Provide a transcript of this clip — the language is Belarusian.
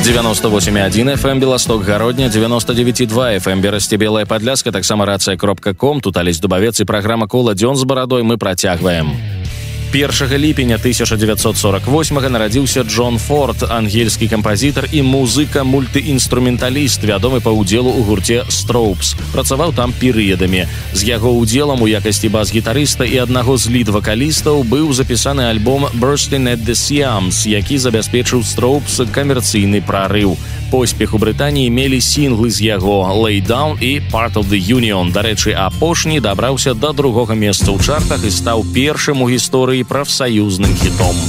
98,1 FM Белосток Гародня, 99,2 FM Берасці Белая Падляска, таксама рацыя.ком. Тут Алесь Дубавец і праграма «Кола дзён з барадой» мы працягваем. 1 ліпеня 1948-га нарадзіўся Джон Форд, ангельскі кампазітар і музыка-мультыінструменталіст, вядомы па ўдзелу ў гурце Strokes. Працаваў там перыядамі. З яго ўдзелам у якасці бас-гітарыста і аднаго з лід-вакалістаў быў запісаны альбом «Bursting at the Seams», які забяспечыў Strokes камерцыйны прарыў. Поспех у Брытаніі мелі сінглы з яго «Lay Down» і «Part of the Union». Дарэчы, апошні дабраўся да другога месца ў чартах і стаў першым у гісторыі прафсаюзным хітом.